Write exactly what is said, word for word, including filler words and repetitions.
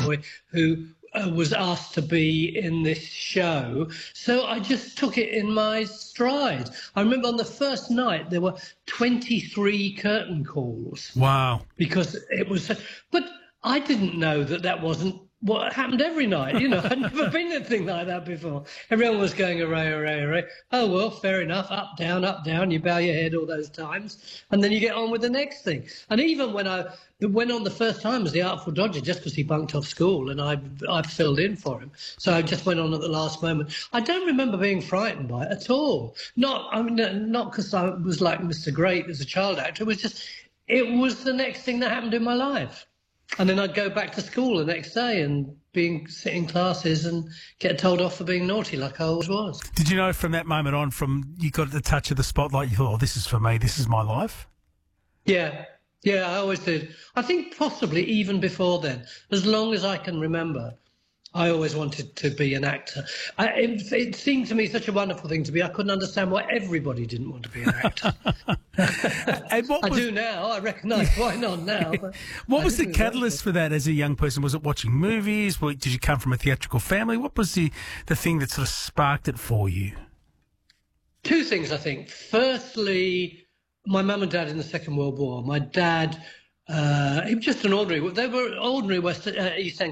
boy who uh, was asked to be in this show. So I just took it in my stride. I remember on the first night there were twenty-three curtain calls. Wow. Because it was, but I didn't know that that wasn't what happened every night. You know, I'd never been in anything like that before. Everyone was going hooray, hooray, hooray. Oh, well, fair enough. Up, down, up, down. You bow your head all those times. And then you get on with the next thing. And even when I went on the first time as the Artful Dodger, just because he bunked off school and I, I filled in for him. So I just went on at the last moment. I don't remember being frightened by it at all. Not, I mean, not because I was like Mister Great as a child actor. It was just, it was the next thing that happened in my life. And then I'd go back to school the next day and being sit in classes and get told off for being naughty like I always was. Did you know from that moment on, from you got the touch of the spotlight, you thought, oh, this is for me, this is my life? Yeah, yeah, I always did. I think possibly even before then, as long as I can remember, I always wanted to be an actor. I, it, it seemed to me such a wonderful thing to be. I couldn't understand why everybody didn't want to be an actor. And what I was, do now. I recognise why not now. But what I was the didn't catalyst for that as a young person? Was it watching movies? Did you come from a theatrical family? What was the, the thing that sort of sparked it for you? Two things, I think. Firstly, my mum and dad in the Second World War. My dad, uh, he was just an ordinary. They were ordinary West uh, East End